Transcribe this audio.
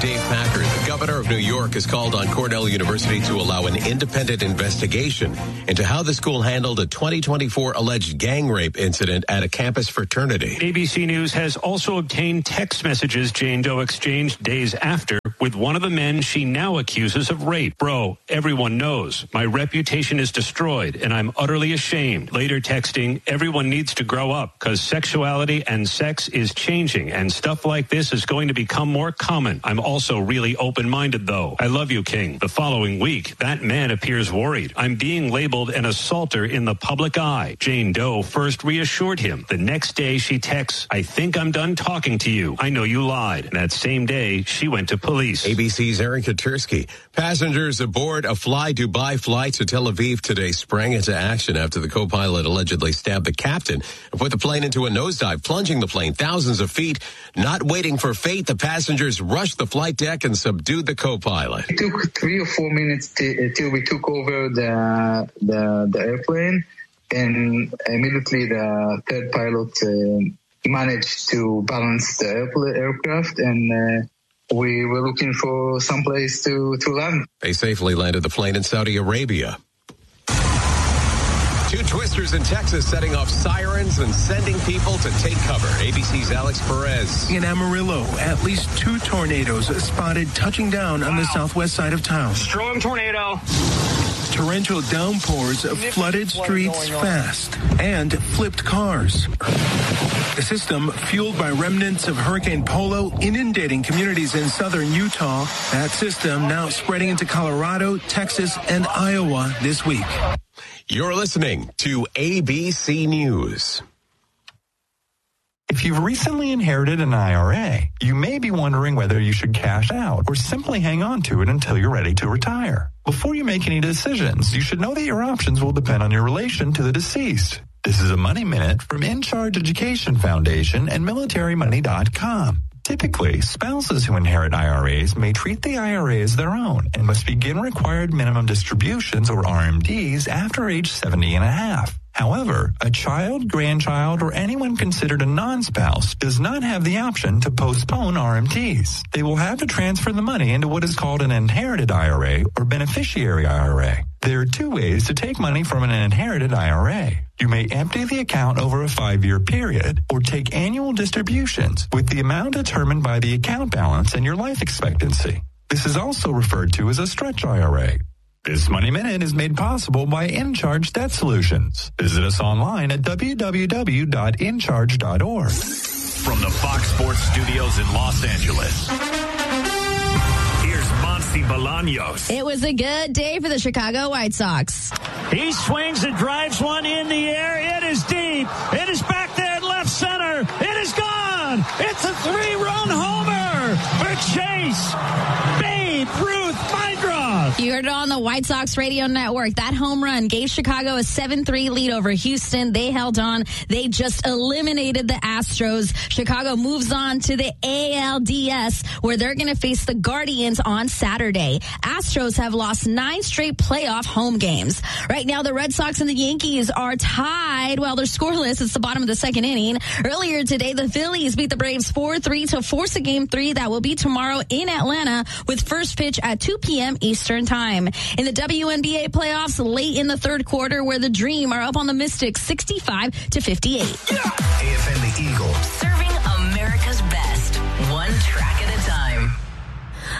Dave Packer. The governor of New York has called on Cornell University to allow an independent investigation into how the school handled a 2024 alleged gang rape incident at a campus fraternity. ABC News has also obtained text messages Jane Doe exchanged days after with one of the men she now accuses of rape. Bro, everyone knows. My reputation is destroyed and I'm utterly ashamed. Later texting, everyone needs to grow up because sexuality and sex is changing and stuff like this is going to become more common. I'm also really open-minded though. I love you, King. The following week, that man appears worried. I'm being labeled an assaulter in the public eye. Jane Doe first reassured him. The next day she texts, I think I'm done talking to you. I know you lied. And that same day, she went to police. ABC's Aaron Katursky. Passengers aboard a Fly Dubai flight to Tel Aviv today sprang into action after the co-pilot allegedly stabbed the captain and put the plane into a nosedive, plunging the plane thousands of feet. Not waiting for fate, the passengers rushed the flight deck and subdued the co-pilot. It took 3 or 4 minutes till we took over the airplane, and immediately the third pilot managed to balance the aircraft, and we were looking for some place to land. They safely landed the plane in Saudi Arabia. Two twisters in Texas setting off sirens and sending people to take cover. ABC's Alex Perez. In Amarillo, at least 2 tornadoes spotted touching down on the southwest side of town. Strong tornado. Torrential downpours flooded streets fast and flipped cars. The system, fueled by remnants of Hurricane Polo, inundating communities in southern Utah. That system now spreading into Colorado, Texas, and Iowa this week. You're listening to ABC News. If you've recently inherited an IRA, you may be wondering whether you should cash out or simply hang on to it until you're ready to retire. Before you make any decisions, you should know that your options will depend on your relation to the deceased. This is a Money Minute from In Charge Education Foundation and MilitaryMoney.com. Typically, spouses who inherit IRAs may treat the IRA as their own and must begin required minimum distributions, or RMDs, after age 70 and a half. However, a child, grandchild, or anyone considered a non-spouse does not have the option to postpone RMDs. They will have to transfer the money into what is called an inherited IRA or beneficiary IRA. There are 2 ways to take money from an inherited IRA. You may empty the account over a 5-year period or take annual distributions with the amount determined by the account balance and your life expectancy. This is also referred to as a stretch IRA. This Money Minute is made possible by InCharge Debt Solutions. Visit us online at www.incharge.org. From the Fox Sports Studios in Los Angeles, here's Monty Bolaños. It was a good day for the Chicago White Sox. He swings and drives one in the air. It is deep. It is back there in left center. It is gone. It's a 3-run homer for Chase Babe Ruth Mindroth. You heard it on the White Sox radio network. That home run gave Chicago a 7-3 lead over Houston. They held on. They just eliminated the Astros. Chicago moves on to the ALDS, where they're going to face the Guardians on Saturday. Astros have lost 9 straight playoff home games. Right now, the Red Sox and the Yankees are tied. Well, they're scoreless. It's the bottom of the second inning. Earlier today, the Phillies beat the Braves 4-3 to force a Game 3 that will be tomorrow in Atlanta with first pitch at 2 p.m. Eastern Time. In the WNBA playoffs, late in the third quarter, where the Dream are up on the Mystics 65-58. AFN the Eagle.